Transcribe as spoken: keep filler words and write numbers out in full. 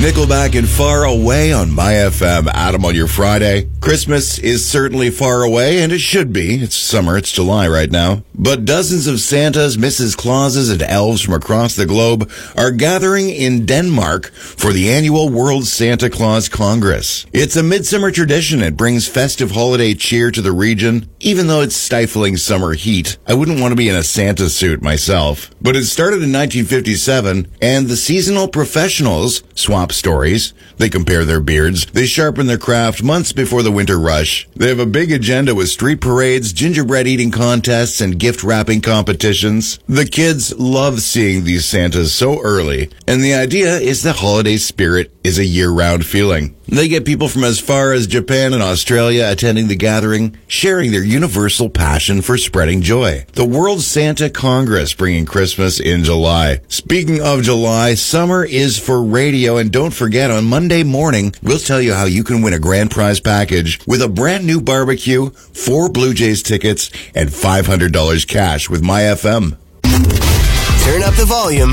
Nickelback and Far Away on My F M. Adam on your Friday. Christmas is certainly far away, and it should be. It's summer. It's July right now. But dozens of Santas, Missus Clauses, and elves from across the globe are gathering in Denmark for the annual World Santa Claus Congress. It's a midsummer tradition. It brings festive holiday cheer to the region, even though it's stifling summer heat. I wouldn't want to be in a Santa suit myself. But it started in nineteen fifty-seven, and the seasonal professionals swap stories. They compare their beards. They sharpen their craft months before the winter rush. They have a big agenda with street parades, gingerbread eating contests, and gift wrapping competitions. The kids love seeing these Santas so early, and the idea is the holiday spirit is a year-round feeling. They get people from as far as Japan and Australia attending the gathering, sharing their universal passion for spreading joy. The World Santa Congress bringing Christmas in July. Speaking of July, summer is for radio, and don't forget, on Monday morning, we'll tell you how you can win a grand prize package with a brand new barbecue, four Blue Jays tickets, and five hundred dollars cash with My F M. Turn up the volume